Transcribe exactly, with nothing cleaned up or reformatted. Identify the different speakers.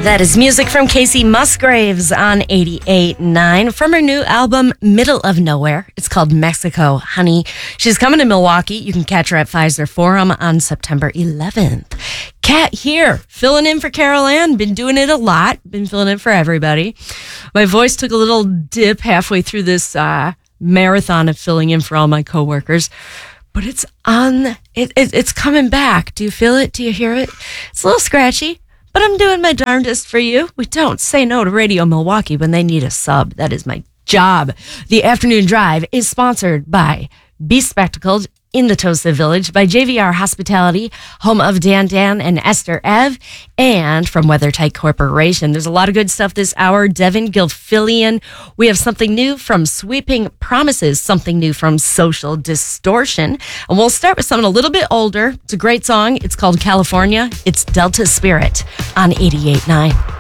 Speaker 1: That is music from Casey Musgraves on eighty-eight point nine from her new album, Middle of Nowhere. It's called Mexico, Honey. She's coming to Milwaukee. You can catch her at Pfizer Forum on September eleventh. Kat here, filling in for Carol Ann. Been doing it a lot. Been filling in for everybody. My voice took a little dip halfway through this uh, marathon of filling in for all my coworkers. But it's on, it, it, it's coming back. Do you feel it? Do you hear it? It's a little scratchy. But I'm doing my darndest for you. We don't say no to Radio Milwaukee when they need a sub. That is my job. The Afternoon Drive is sponsored by Be Spectacled in the Tosa Village, by J V R Hospitality, home of Dan Dan and Esther Ev, and from WeatherTight Corporation. There's a lot of good stuff this hour. Devin Gilfillian. We have something new from Sweeping Promises, something new from Social Distortion. And we'll start with something a little bit older. It's a great song. It's called California. It's Delta Spirit on eighty-eight point nine.